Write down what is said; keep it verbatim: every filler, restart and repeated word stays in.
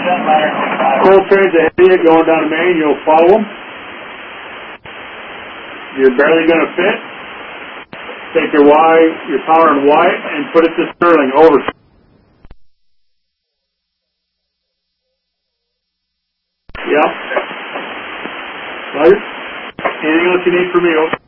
Coal trains ahead of you going down the main, you'll follow them. You're barely going to fit. Take your Y, your power and Y, and put it to Sterling. Over. Yep. Right? Anything else you need from me?